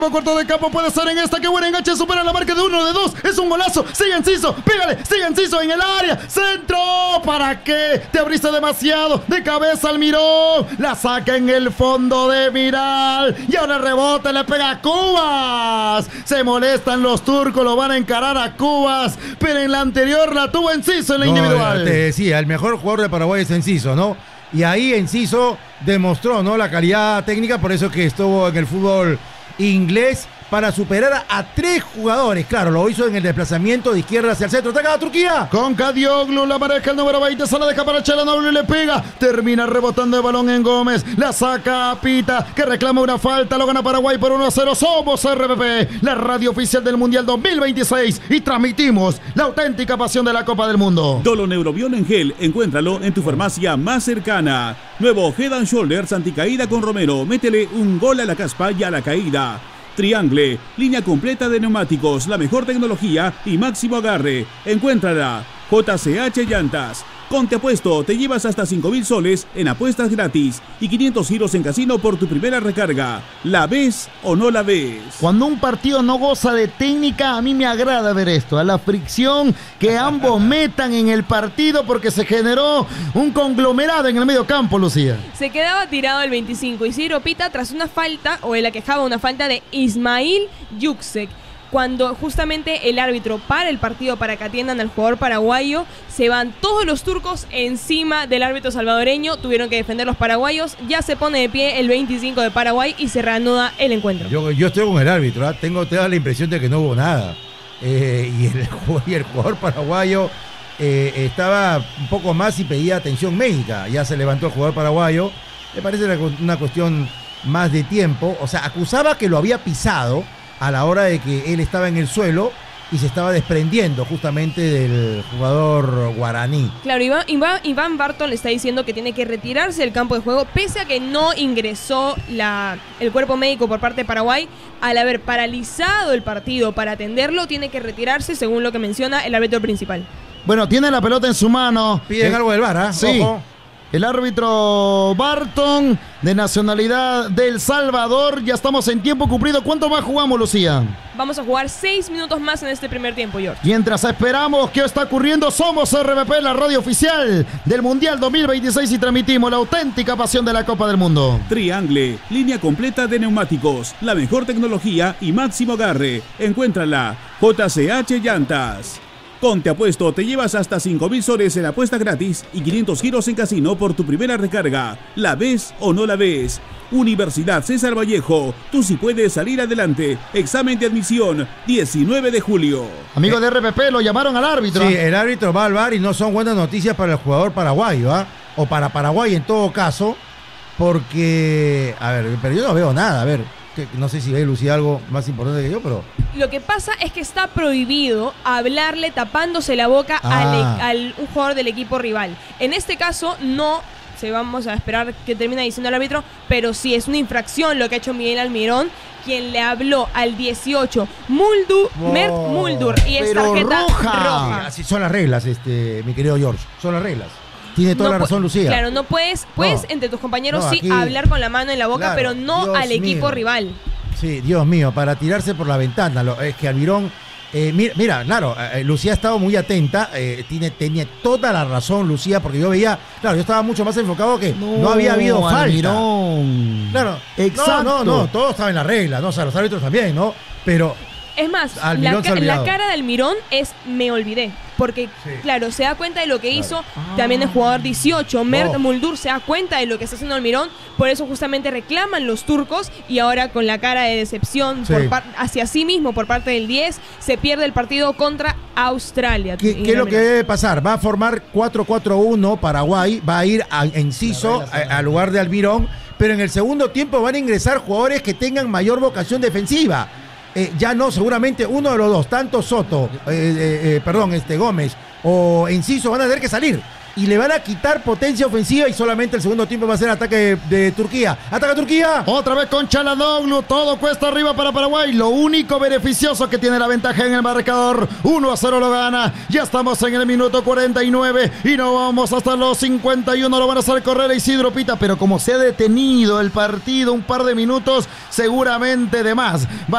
Corto de campo puede ser en esta, que buen enganche, supera la marca de 1, de 2, es un golazo, sigue Enciso, pégale, sigue Enciso en el área, centro, ¿para qué? Te abriste demasiado, de cabeza Almirón, la saca en el fondo de Miral, y ahora el rebote le pega a Cubas, se molestan los turcos, lo van a encarar a Cubas, pero en la anterior la tuvo Enciso en la individual. Te decía, el mejor jugador de Paraguay es Enciso, ¿no? Y ahí Enciso demostró, ¿no?, la calidad técnica, por eso que estuvo en el fútbol inglés para superar a 3 jugadores. Claro, lo hizo en el desplazamiento de izquierda hacia el centro. ¡Ataca a Turquía! Con Kadioglu, la maneja el número 20, se la deja para Çalhanoğlu y le pega. Termina rebotando el balón en Gómez. La saca a Pita, que reclama una falta. Lo gana Paraguay por 1-0. Somos RPP, la radio oficial del Mundial 2026. Y transmitimos la auténtica pasión de la Copa del Mundo. Dolo Neurobión en gel. Encuéntralo en tu farmacia más cercana. Nuevo Head and Shoulders anticaída con Romero. Métele un gol a la caspa y a la caída. Triangle, línea completa de neumáticos, la mejor tecnología y máximo agarre. Encuéntrala. JCH Llantas. Con Te Apuesto te llevas hasta 5.000 soles en apuestas gratis y 500 giros en casino por tu primera recarga. ¿La ves o no la ves? Cuando un partido no goza de técnica, a mí me agrada ver esto, a la fricción que ambos metan en el partido, porque se generó un conglomerado en el medio campo, Lucía. Se quedaba tirado el 25 Isidro Pita tras una falta, o él aquejaba una falta de Ismail Yuksek. Cuando justamente el árbitro para el partido para que atiendan al jugador paraguayo, se van todos los turcos encima del árbitro salvadoreño, tuvieron que defender los paraguayos, ya se pone de pie el 25 de Paraguay y se reanuda el encuentro. Yo estoy con el árbitro, ¿eh? Tengo la impresión de que no hubo nada. Y el jugador paraguayo estaba un poco más y pedía atención médica. Ya se levantó el jugador paraguayo, me parece una cuestión más de tiempo, o sea, acusaba que lo había pisado a la hora de que él estaba en el suelo y se estaba desprendiendo justamente del jugador guaraní. Claro, Iván Barton le está diciendo que tiene que retirarse del campo de juego, pese a que no ingresó el cuerpo médico por parte de Paraguay. Al haber paralizado el partido para atenderlo, tiene que retirarse, según lo que menciona el árbitro principal. Bueno, tiene la pelota en su mano. Piden algo del VAR, ¿eh? Sí. Ojo. El árbitro Barton, de nacionalidad del Salvador. Ya estamos en tiempo cumplido. ¿Cuánto más jugamos, Lucía? Vamos a jugar 6 minutos más en este primer tiempo, George. Mientras esperamos qué está ocurriendo, somos RPP, la radio oficial del Mundial 2026, y transmitimos la auténtica pasión de la Copa del Mundo. Triangle, línea completa de neumáticos, la mejor tecnología y máximo agarre. Encuéntrala. JCH Llantas. Con Te Apuesto te llevas hasta 5.000 soles en apuestas gratis y 500 giros en casino por tu primera recarga. ¿La ves o no la ves? Universidad César Vallejo, tú sí puedes salir adelante. Examen de admisión, 19 de julio. Amigo de RPP, lo llamaron al árbitro. Sí, el árbitro va al VAR y no son buenas noticias para el jugador paraguayo, ¿ah? O para Paraguay en todo caso, porque, a ver, pero yo no veo nada, a ver, no sé si ve Lucía algo más importante que yo, pero... Lo que pasa es que está prohibido hablarle tapándose la boca al un jugador del equipo rival. En este caso no vamos a esperar que termine diciendo el árbitro, pero sí es una infracción lo que ha hecho Miguel Almirón, quien le habló al 18 Mert Muldur, y es tarjeta roja. Así son las reglas, mi querido George, son las reglas. Tiene toda la razón, Lucía. Claro, no puedes entre tus compañeros sí aquí, hablar con la mano en la boca, claro, pero no Dios al equipo mío. Rival. Sí, Dios mío, para tirarse por la ventana. Es que Almirón, mira, claro, Lucía ha estado muy atenta, tenía toda la razón, Lucía, porque yo veía, claro, yo estaba mucho más enfocado que no había habido Almirón. Falta. Claro, exacto. No, todo estaba en la regla, ¿no? O sea, los árbitros también, ¿no? Pero... Es más, la cara de Almirón es me olvidé. Porque, sí, claro, se da cuenta de lo que hizo también el jugador 18. Mert Muldur se da cuenta de lo que está haciendo Almirón. Por eso justamente reclaman los turcos. Y ahora con la cara de decepción hacia sí mismo por parte del 10, se pierde el partido contra Australia. ¿Qué es lo que debe pasar? Va a formar 4-4-1 Paraguay. Va a ir a Enciso al lugar de Almirón. Pero en el segundo tiempo van a ingresar jugadores que tengan mayor vocación defensiva. Ya no, seguramente uno de los dos, tanto Soto, Gómez o Enciso, van a tener que salir. y le van a quitar potencia ofensiva y solamente el segundo tiempo va a ser ataque de Turquía. ¡Ataca Turquía! Otra vez con Çalhanoğlu, todo cuesta arriba para Paraguay. Lo único beneficioso que tiene la ventaja en el marcador. 1-0 lo gana. Ya estamos en el minuto 49 y no vamos hasta los 51. Lo van a hacer correr a Isidro Pita, pero como se ha detenido el partido un par de minutos, seguramente de más.